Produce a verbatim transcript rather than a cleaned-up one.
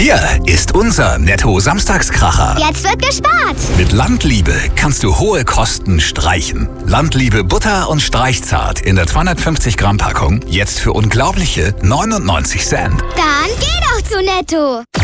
Hier ist unser Netto-Samstagskracher. Jetzt wird gespart. Mit Landliebe kannst du hohe Kosten streichen. Landliebe Butter und Streichzart in der zweihundertfünfzig Gramm Packung jetzt für unglaubliche neunundneunzig Cent. Dann geh doch zu Netto.